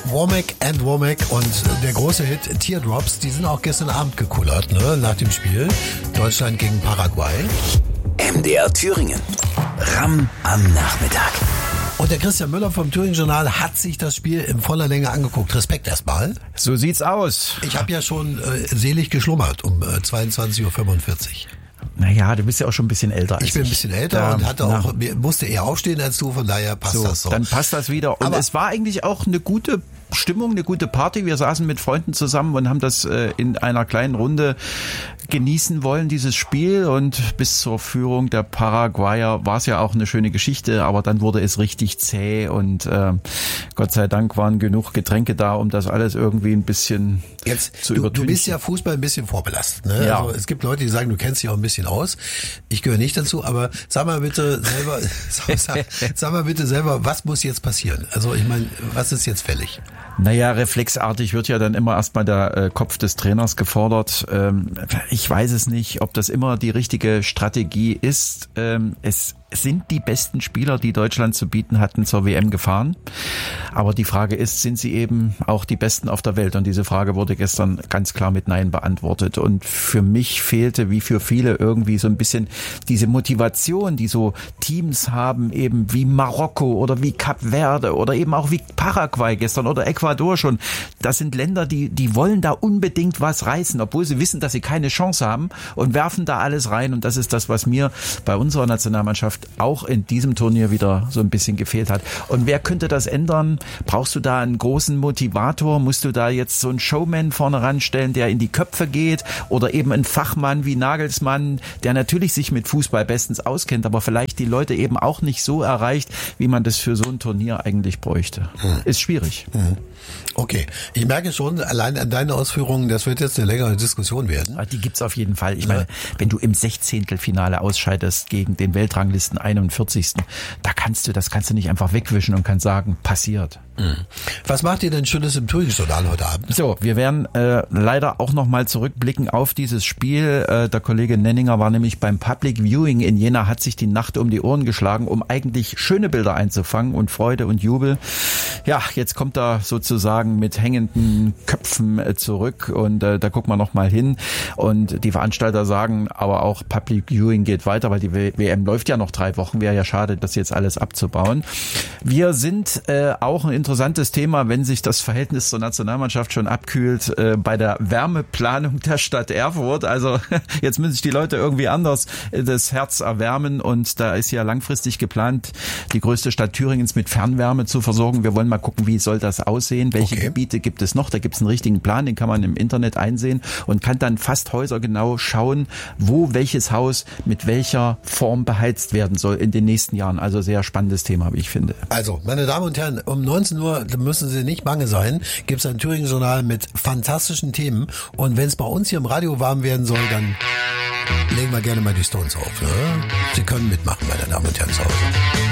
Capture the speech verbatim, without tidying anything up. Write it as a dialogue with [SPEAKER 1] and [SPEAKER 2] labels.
[SPEAKER 1] Womack and Womack und der große Hit Teardrops, die sind auch gestern Abend gekullert, ne, nach dem Spiel Deutschland gegen Paraguay.
[SPEAKER 2] M D R Thüringen. Ram am Nachmittag.
[SPEAKER 1] Und der Christian Müller vom Thüringen Journal hat sich das Spiel in voller Länge angeguckt. Respekt erstmal.
[SPEAKER 3] So sieht's aus.
[SPEAKER 1] Ich habe ja schon äh, selig geschlummert um äh, zweiundzwanzig Uhr fünfundvierzig.
[SPEAKER 3] Naja, du bist ja auch schon ein bisschen älter als ich.
[SPEAKER 1] Ich bin ein bisschen älter
[SPEAKER 3] da,
[SPEAKER 1] und hatte auch, musste eher aufstehen als du, von daher passt
[SPEAKER 3] so,
[SPEAKER 1] das so.
[SPEAKER 3] Dann passt das wieder. Und
[SPEAKER 1] Aber
[SPEAKER 3] es war eigentlich auch eine gute Stimmung, eine gute Party. Wir saßen mit Freunden zusammen und haben das äh, in einer kleinen Runde genießen wollen, dieses Spiel. Und bis zur Führung der Paraguayer war es ja auch eine schöne Geschichte, aber dann wurde es richtig zäh und äh, Gott sei Dank waren genug Getränke da, um das alles irgendwie ein bisschen
[SPEAKER 1] Jetzt,
[SPEAKER 3] zu
[SPEAKER 1] du,
[SPEAKER 3] übertünchen.
[SPEAKER 1] Du bist ja Fußball ein bisschen vorbelastet. Ne?
[SPEAKER 3] Ja.
[SPEAKER 1] Also es gibt Leute, die sagen, du kennst dich auch ein bisschen aus. Ich gehöre nicht dazu, aber sag mal bitte selber, sag, sag mal bitte selber, was muss jetzt passieren? Also ich meine, was ist jetzt fällig?
[SPEAKER 3] Naja, reflexartig wird ja dann immer erstmal der äh, Kopf des Trainers gefordert. Ähm, ich weiß es nicht, ob das immer die richtige Strategie ist. Ähm, es sind die besten Spieler, die Deutschland zu bieten hatten, zur W M gefahren. Aber die Frage ist, sind sie eben auch die Besten auf der Welt? Und diese Frage wurde gestern ganz klar mit Nein beantwortet. Und für mich fehlte, wie für viele, irgendwie so ein bisschen diese Motivation, die so Teams haben, eben wie Marokko oder wie Kap Verde oder eben auch wie Paraguay gestern oder Ecuador schon. Das sind Länder, die, die wollen da unbedingt was reißen, obwohl sie wissen, dass sie keine Chance haben und werfen da alles rein. Und das ist das, was mir bei unserer Nationalmannschaft auch in diesem Turnier wieder so ein bisschen gefehlt hat. Und wer könnte das ändern? Brauchst du da einen großen Motivator? Musst du da jetzt so einen Showman vorne ranstellen, der in die Köpfe geht? Oder eben einen Fachmann wie Nagelsmann, der natürlich sich mit Fußball bestens auskennt, aber vielleicht die Leute eben auch nicht so erreicht, wie man das für so ein Turnier eigentlich bräuchte. Hm. Ist schwierig.
[SPEAKER 1] Hm. Okay, ich merke schon, allein an deinen Ausführungen, das wird jetzt eine längere Diskussion werden.
[SPEAKER 3] Die gibt's auf jeden Fall. Ich meine, wenn du im Sechzehntelfinale ausscheidest gegen den Weltranglisten einundvierzigsten da kannst du, das kannst du nicht einfach wegwischen und kannst sagen, passiert.
[SPEAKER 1] Was macht ihr denn Schönes im Thüringen Journal heute Abend?
[SPEAKER 3] So, wir werden äh, leider auch nochmal zurückblicken auf dieses Spiel. Äh, der Kollege Nenninger war nämlich beim Public Viewing in Jena, hat sich die Nacht um die Ohren geschlagen, um eigentlich schöne Bilder einzufangen und Freude und Jubel. Ja, jetzt kommt er sozusagen mit hängenden Köpfen äh, zurück und äh, da gucken wir nochmal hin. Und die Veranstalter sagen aber auch, Public Viewing geht weiter, weil die W M läuft ja noch drei Wochen. Wäre ja schade, das jetzt alles abzubauen. Wir sind äh, auch ein interessantes Thema, wenn sich das Verhältnis zur Nationalmannschaft schon abkühlt, äh, bei der Wärmeplanung der Stadt Erfurt. Also jetzt müssen sich die Leute irgendwie anders äh, das Herz erwärmen und da ist ja langfristig geplant, die größte Stadt Thüringens mit Fernwärme zu versorgen. Wir wollen mal gucken, wie soll das aussehen, welche
[SPEAKER 1] okay.
[SPEAKER 3] Gebiete gibt es noch. Da gibt es einen richtigen Plan, den kann man im Internet einsehen und kann dann fast häusergenau schauen, wo welches Haus mit welcher Form beheizt werden soll in den nächsten Jahren. Also sehr spannendes Thema, wie ich finde.
[SPEAKER 1] Also, meine Damen und Herren, um neunzehn Uhr müssen Sie nicht bange sein, gibt es ein Thüringen-Journal mit fantastischen Themen und wenn es bei uns hier im Radio warm werden soll, dann legen wir gerne mal die Stones auf. Ne? Sie können mitmachen, meine Damen und Herren, zu Hause.